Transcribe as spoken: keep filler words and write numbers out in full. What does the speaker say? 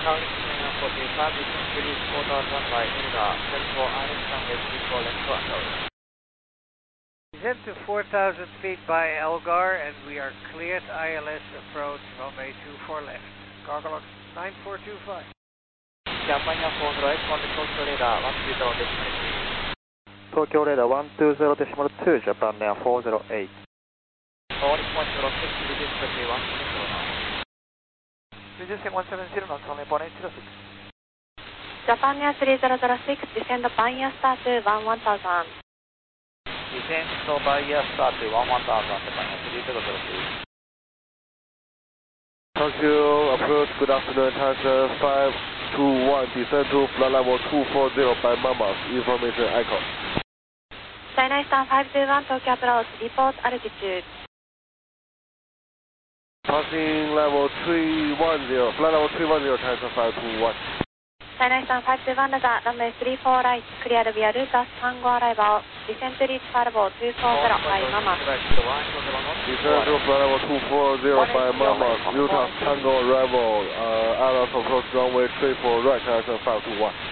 Calling China forty-five, descend to reach quarter runway Elgar, ten four Island runway three four left to approach. Descend to four thousand feet by Elgar, and we are cleared I L S approach runway two four left. Cargolux nine four two five. Japan Air four zero eight, one to Tokyo radar, one two zero decimal two. Tokyo radar one two zero decimal two, Japan Air four zero eight. Boarding point zero six, reduce quickly one seven zero nine. Reducing one seven zero nine, runway one eight zero six. Japan Air three zero zero six, descend Pioneer Star to one one thousand. Descend to Pioneer Star to one one thousand, Japan Air three zero zero six. Tokyo approach, good afternoon, Tiger five two one, descend to flight level two four zero by Mamas, information echo. China Eastern five two one, Tokyo approach, report altitude. Passing level three one zero, flight level three one zero, Tiger five two one. China Eastern five two one, radar, runway three four right, clear via Lucas Tango arrival, descend to reach flight level two four zero by Mamas. Descend to flight level two four zero by Mamas, Lucas Tango arrival, uh, Alice approach runway three four right, Tiger five two one.